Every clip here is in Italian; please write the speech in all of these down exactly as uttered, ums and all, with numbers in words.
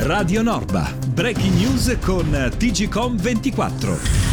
Radio Norba, breaking news con T G Com ventiquattro.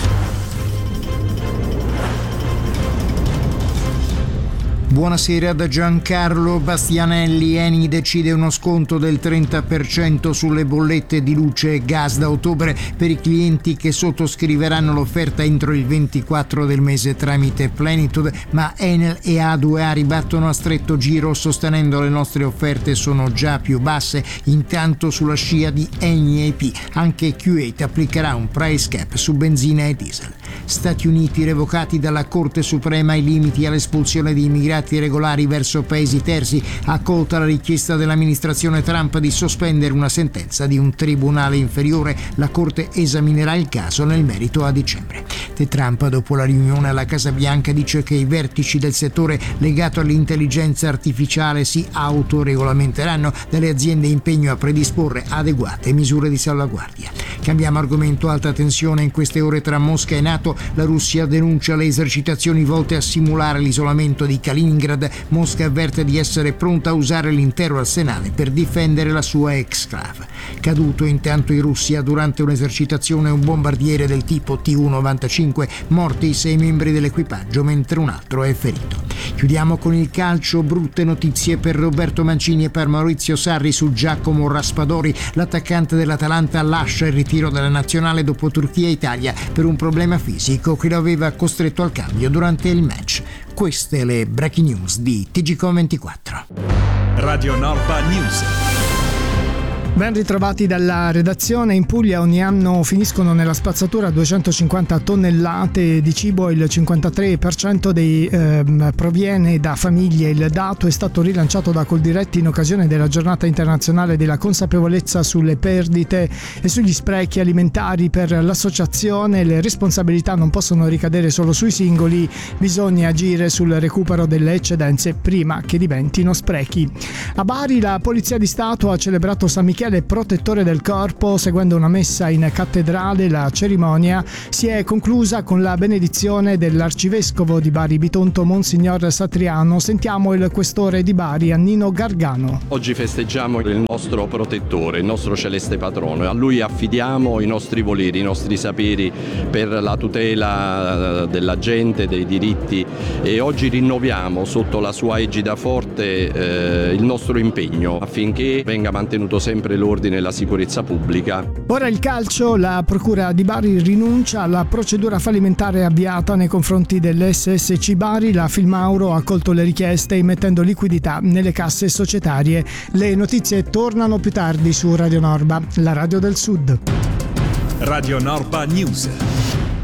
Buonasera da Giancarlo Bastianelli. Eni decide uno sconto del trenta per cento sulle bollette di luce e gas da ottobre per i clienti che sottoscriveranno l'offerta entro il ventiquattro del mese tramite Plenitude, ma Enel e A due A ribattono a stretto giro sostenendo le nostre offerte sono già più basse. Intanto sulla scia di Eni e P anche Kuwait applicherà un price cap su benzina e diesel. Stati Uniti revocati dalla Corte Suprema i limiti all'espulsione di immigrati regolari verso paesi terzi, accolta la richiesta dell'amministrazione Trump di sospendere una sentenza di un tribunale inferiore. La Corte esaminerà il caso nel merito a dicembre. De Trump, dopo la riunione alla Casa Bianca, dice che i vertici del settore legato all'intelligenza artificiale si autoregolamenteranno, dalle aziende impegno a predisporre adeguate misure di salvaguardia. Cambiamo argomento. Alta tensione in queste ore tra Mosca e NATO. La Russia denuncia le esercitazioni volte a simulare l'isolamento di Kaliningrad. Mosca avverte di essere pronta a usare l'intero arsenale per difendere la sua exclave. Caduto intanto in Russia durante un'esercitazione un bombardiere del tipo T U novantacinque, morti sei membri dell'equipaggio mentre un altro è ferito. Chiudiamo con il calcio. Brutte notizie per Roberto Mancini e per Maurizio Sarri su Giacomo Raspadori. L'attaccante dell'Atalanta lascia il ritiro dalla nazionale dopo Turchia e Italia per un problema fisico che lo aveva costretto al cambio durante il match. Queste le breaking news di T G Com ventiquattro. Radio Norba News. Ben ritrovati dalla redazione. In Puglia ogni anno finiscono nella spazzatura duecentocinquanta tonnellate di cibo, il cinquantatré per cento dei, ehm, proviene da famiglie. Il dato è stato rilanciato da Coldiretti in occasione della giornata internazionale della consapevolezza sulle perdite e sugli sprechi alimentari. Per l'associazione le responsabilità non possono ricadere solo sui singoli, bisogna agire sul recupero delle eccedenze prima che diventino sprechi. A Bari la Polizia di Stato ha celebrato San Michele, protettore del corpo, seguendo una messa in cattedrale. La cerimonia si è conclusa con la benedizione dell'arcivescovo di Bari Bitonto, Monsignor Satriano. Sentiamo il questore di Bari, Annino Gargano. Oggi festeggiamo il nostro protettore, il nostro celeste patrono. A lui affidiamo i nostri voleri, i nostri saperi per la tutela della gente, dei diritti, e oggi rinnoviamo sotto la sua egida forte eh, il nostro impegno affinché venga mantenuto sempre l'ordine e la sicurezza pubblica. Ora il calcio. La Procura di Bari rinuncia alla procedura fallimentare avviata nei confronti dell'S S C Bari. La Filmauro ha accolto le richieste immettendo liquidità nelle casse societarie. Le notizie tornano più tardi su Radio Norba, la radio del Sud. Radio Norba News.